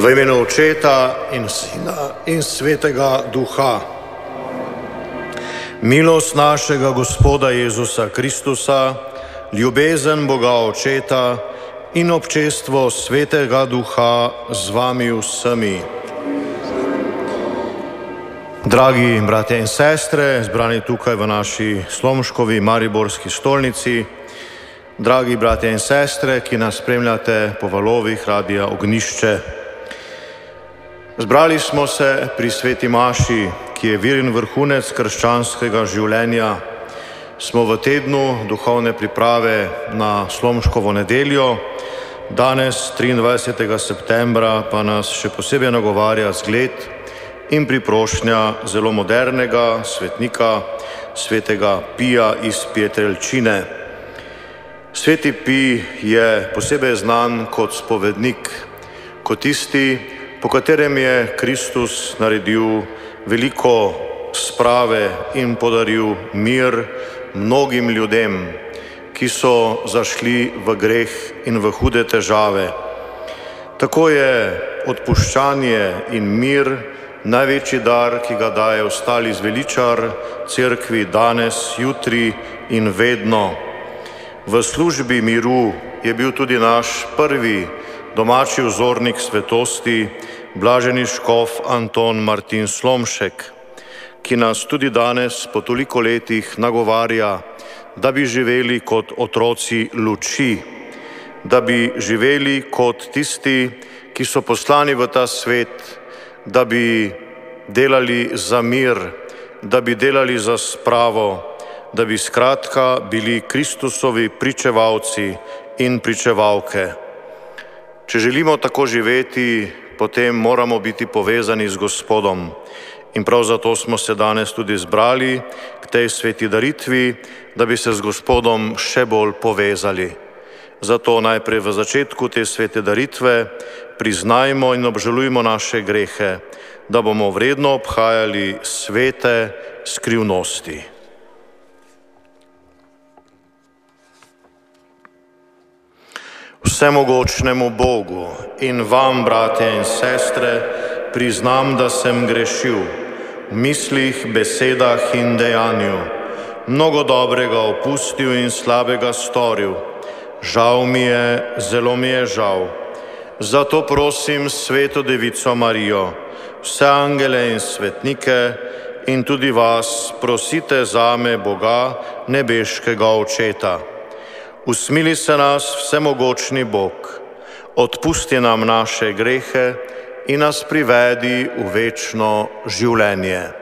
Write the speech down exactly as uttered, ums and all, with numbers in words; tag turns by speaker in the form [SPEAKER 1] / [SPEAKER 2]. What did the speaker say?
[SPEAKER 1] V imenu Očeta in Sina in Svetega Duha. Milost našega Gospoda Jezusa Kristusa, ljubezen Boga Očeta in občestvo Svetega Duha z vami vsemi. Dragi bratje in sestre, zbrani tukaj v naši Slomškovi mariborski stolnici, dragi bratje in sestre, ki nas spremljate po valovih Radia Ognišče. Zbrali smo se pri sveti maši, ki je vir in vrhunec krščanskega življenja. Smo v tednu duhovne priprave na Slomškovo nedeljo. Danes, triindvajsetega septembra, pa nas še posebej nagovarja zgled in priprošnja zelo modernega svetnika, svetega Pija iz Pietrelcine. Sveti Pij je posebej znan kot spovednik, kot tisti, po katerem je Kristus naredil veliko sprave in podaril mir mnogim ljudem, ki so zašli v greh in v hude težave. Tako je odpuščanje in mir največji dar, ki ga daje ostali zveličar cerkvi danes, jutri in vedno. V službi miru je bil tudi naš prvi domači vzornik svetosti, blaženi škof Anton Martin Slomšek, ki nas tudi danes po toliko letih nagovarja, da bi živeli kot otroci luči, da bi živeli kot tisti, ki so poslani v ta svet, da bi delali za mir, da bi delali za spravo, da bi skratka bili Kristusovi pričevalci in pričevalke. Če želimo tako živeti, potem moramo biti povezani z Gospodom. In prav zato smo se danes tudi zbrali k tej sveti daritvi, da bi se z Gospodom še bolj povezali. Zato najprej v začetku te svete daritve priznajmo in obžalujmo naše grehe, da bomo vredno obhajali svete skrivnosti. Vsemogočnemu Bogu in vam, bratje in sestre, priznam, da sem grešil v mislih, besedah in dejanju, mnogo dobrega opustil in slabega storil. Žal mi je, zelo mi je žal. Zato prosim Sveto Devico Marijo, vse angele in svetnike in tudi vas, prosite zame Boga, nebeškega Očeta. Usmili se nas vsemogočni Bog, odpusti nam naše grehe in nas privedi v večno življenje.